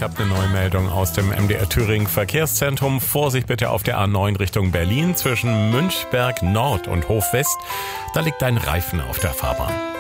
habe eine neue Meldung aus dem MDR Thüringen Verkehrszentrum. Vorsicht bitte auf der A9 Richtung Berlin zwischen Münchberg Nord und Hof West. Da liegt ein Reifen auf der Fahrbahn.